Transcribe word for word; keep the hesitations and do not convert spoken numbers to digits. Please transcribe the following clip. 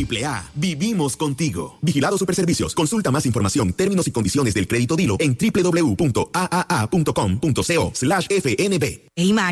Triple A, vivimos contigo. Vigilado Superservicios. Consulta más información, términos y condiciones del crédito Dilo en doble u doble u doble u punto a a a punto com punto co slash F N B. Hey, Mari.